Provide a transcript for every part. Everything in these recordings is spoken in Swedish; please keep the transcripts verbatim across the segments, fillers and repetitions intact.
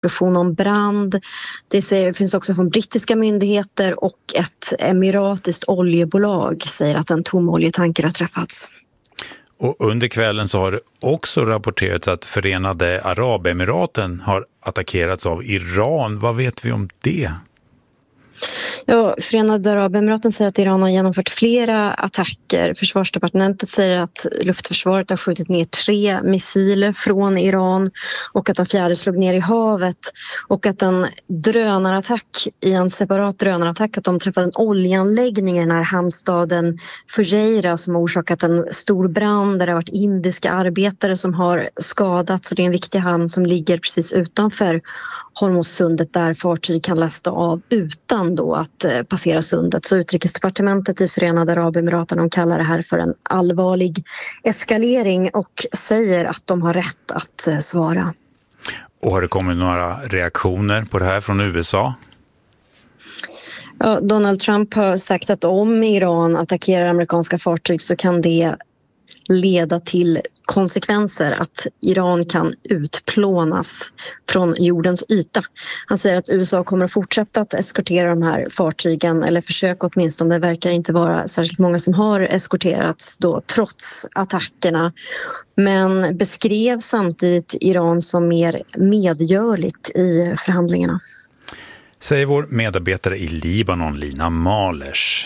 explosion om brand. Det finns också från brittiska myndigheter och ett emiratiskt oljebolag säger att en tom oljetanker har träffats. Och under kvällen så har det också rapporterats att Förenade Arabemiraten har attackerats av Iran. Vad vet vi om det? Ja, Förenade Arabemiraten säger att Iran har genomfört flera attacker. Försvarsdepartementet säger att luftförsvaret har skjutit ner tre missiler från Iran och att den fjärde slog ner i havet och att en drönarattack i en separat drönarattack att de träffade en oljeanläggning i den här hamnstaden Fujairah som har orsakat en stor brand där det har varit indiska arbetare som har skadats. Så det är en viktig hamn som ligger precis utanför Hormuzsundet där fartyg kan lasta av utan då att passera sundet. Så utrikesdepartementet i Förenade Arabemiraten de kallar det här för en allvarlig eskalering och säger att de har rätt att svara. Och har det kommit några reaktioner på det här från U S A? Ja, Donald Trump har sagt att om Iran attackerar amerikanska fartyg så kan det leda till konsekvenser att Iran kan utplånas från jordens yta. Han säger att U S A kommer att fortsätta att eskortera de här fartygen eller försöka åtminstone. Det verkar inte vara särskilt många som har eskorterats då trots attackerna. Men beskrev samtidigt Iran som mer medgörligt i förhandlingarna. Säger vår medarbetare i Libanon, Lina Malers.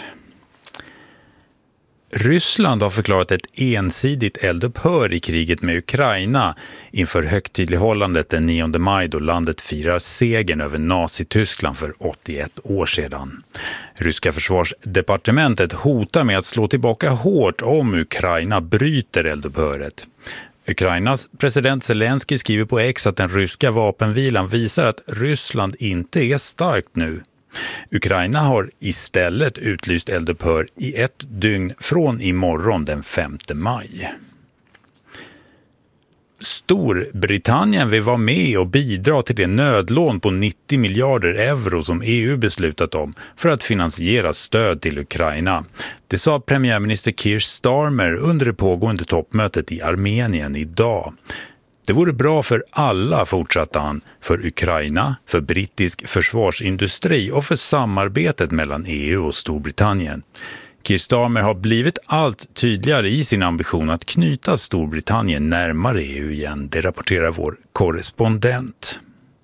Ryssland har förklarat ett ensidigt eldupphör i kriget med Ukraina inför högtidlighållandet den nionde maj då landet firar segern över Nazityskland för åttioett år sedan. Ryska försvarsdepartementet hotar med att slå tillbaka hårt om Ukraina bryter eldupphöret. Ukrainas president Zelensky skriver på X att den ryska vapenvilan visar att Ryssland inte är starkt nu. Ukraina har istället utlyst eldupphör i ett dygn från imorgon den femte maj. Storbritannien vill vara med och bidra till det nödlån på nittio miljarder euro som E U beslutat om för att finansiera stöd till Ukraina. Det sa premiärminister Keir Starmer under det pågående toppmötet i Armenien idag. Det vore bra för alla, fortsatte han, för Ukraina, för brittisk försvarsindustri och för samarbetet mellan E U och Storbritannien. Keir Starmer har blivit allt tydligare i sin ambition att knyta Storbritannien närmare E U igen, det rapporterar vår korrespondent.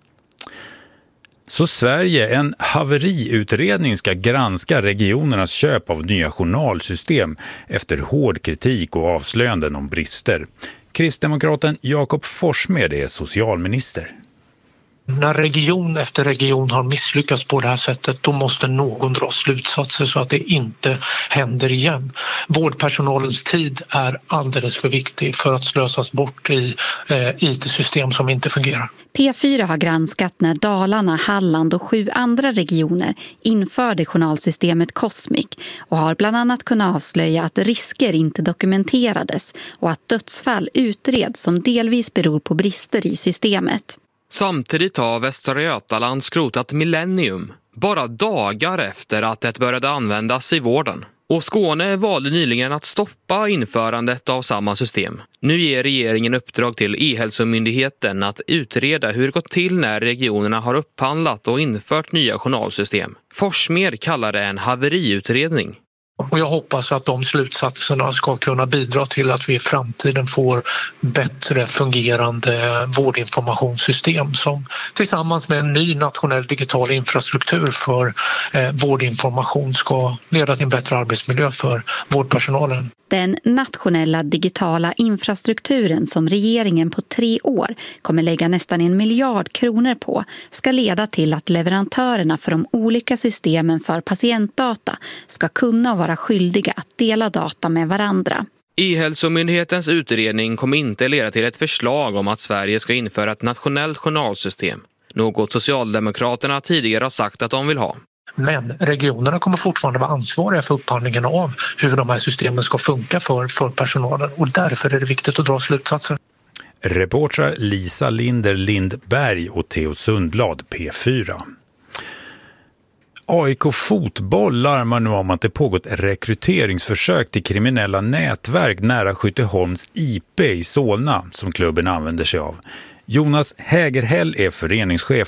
Så Sverige, en haveriutredning ska granska regionernas köp av nya journalsystem efter hård kritik och avslöjanden om brister. Kristdemokraten Jakob Forssmed är socialminister. När region efter region har misslyckats på det här sättet, då måste någon dra slutsatser så att det inte händer igen. Vårdpersonalens tid är alldeles för viktig för att slösas bort i eh, I T-system som inte fungerar. P fyra har granskat när Dalarna, Halland och sju andra regioner införde journalsystemet Cosmic och har bland annat kunnat avslöja att risker inte dokumenterades och att dödsfall utreds som delvis beror på brister i systemet. Samtidigt har Västra Götaland skrotat Millennium bara dagar efter att det började användas i vården. Och Skåne valde nyligen att stoppa införandet av samma system. Nu ger regeringen uppdrag till E-hälsomyndigheten att utreda hur det gått till när regionerna har upphandlat och infört nya journalsystem. Forssmed kallar det en haveriutredning. Och jag hoppas att de slutsatserna ska kunna bidra till att vi i framtiden får bättre fungerande vårdinformationssystem som tillsammans med en ny nationell digital infrastruktur för eh, vårdinformation ska leda till en bättre arbetsmiljö för vårdpersonalen. Den nationella digitala infrastrukturen som regeringen på tre år kommer lägga nästan en miljard kronor på ska leda till att leverantörerna för de olika systemen för patientdata ska kunna vara skyldiga att dela data med varandra. E-hälsomyndighetens utredning kommer inte leda till ett förslag om att Sverige ska införa ett nationellt journalsystem. Något Socialdemokraterna tidigare har sagt att de vill ha. Men regionerna kommer fortfarande vara ansvariga för upphandlingen av hur de här systemen ska funka för, för personalen och därför är det viktigt att dra slutsatser. Reportrar Lisa Linder Lindberg och Theo Sundblad, P fyra. A I K Fotboll larmar nu om att det pågått rekryteringsförsök till kriminella nätverk nära Skytteholms I P i Solna som klubben använder sig av. Jonas Hägerhäll är föreningschef